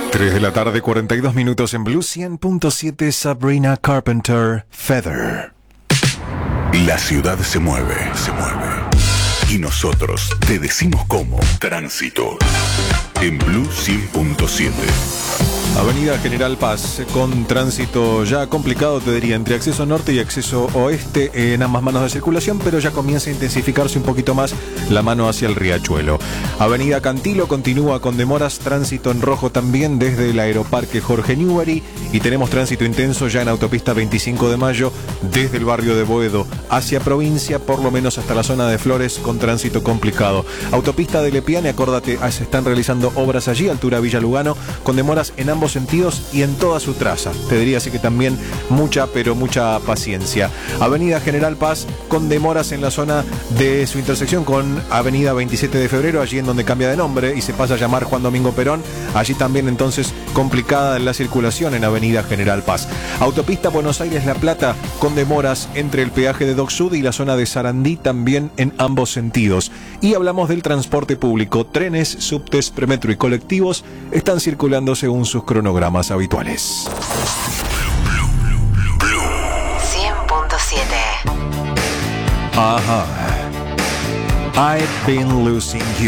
3 de la tarde, 42 minutos en Blue 100.7. Sabrina Carpenter, Feather. La ciudad se mueve. Y nosotros te decimos cómo. Tránsito. En Blue 100.7. Avenida General Paz, con tránsito ya complicado, te diría, entre acceso norte y acceso oeste en ambas manos de circulación, pero ya comienza a intensificarse un poquito más la mano hacia el Riachuelo. Avenida Cantilo continúa con demoras, tránsito en rojo también desde el Aeroparque Jorge Newbery, y tenemos tránsito intenso ya en autopista 25 de Mayo desde el barrio de Boedo hacia provincia, por lo menos hasta la zona de Flores, con tránsito complicado. Autopista de Lepiane, acórdate, se están realizando obras allí, altura Villa Lugano, con demoras en ambos sentidos y en toda su traza. Te diría así que también mucha paciencia. Avenida General Paz con demoras en la zona de su intersección con Avenida 27 de Febrero, allí en donde cambia de nombre y se pasa a llamar Juan Domingo Perón. Allí también entonces complicada la circulación en Avenida General Paz. Autopista Buenos Aires-La Plata con demoras entre el peaje de Dock Sud y la zona de Sarandí, también en ambos sentidos. Y hablamos del transporte público. Trenes, subtes, premetro y colectivos están circulando según sus cronogramas habituales. 100.7. Ajá. I've been losing you.